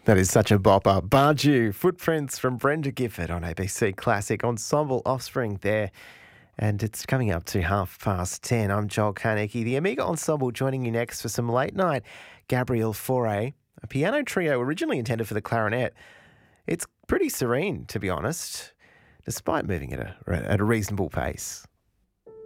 That is such a bopper. Barju, Footprints from Brenda Gifford on ABC Classic. Ensemble Offspring there. And it's coming up to 10:30. I'm Joel Carnegie. The Amiga Ensemble joining you next for some late night Gabriel Fauré, a piano trio originally intended for the clarinet. It's pretty serene, to be honest, despite moving at a reasonable pace.